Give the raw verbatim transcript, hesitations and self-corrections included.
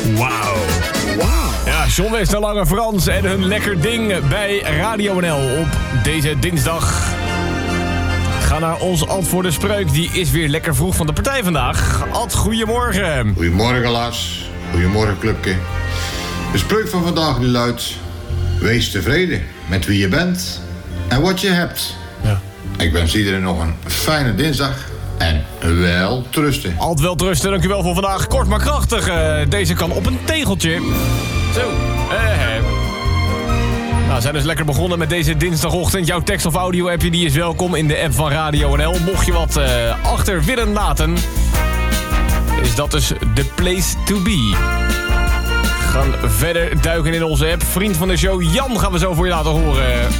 Wauw. Ja, John Wester, Lange Frans en hun lekker ding bij Radio N L op deze dinsdag. Ga naar ons Ad voor de spreuk. Die is weer lekker vroeg van de partij vandaag. Ad, goedemorgen. Goedemorgen, Lars. Goedemorgen, clubje. De spreuk van vandaag die luidt: wees tevreden met wie je bent en wat je hebt. Ja. Ik wens iedereen nog een fijne dinsdag en wel trusten. Ad, wel trusten. Dank u wel voor vandaag. Kort maar krachtig. Uh, deze kan op een tegeltje. Zo. Uh, Nou, we zijn dus lekker begonnen met deze dinsdagochtend. Jouw tekst- of audio-appje die is welkom in de app van Radio N L. Mocht je wat uh, achter willen laten, is dat dus the place to be. We gaan verder duiken in onze app. Vriend van de show Jan gaan we zo voor je laten horen.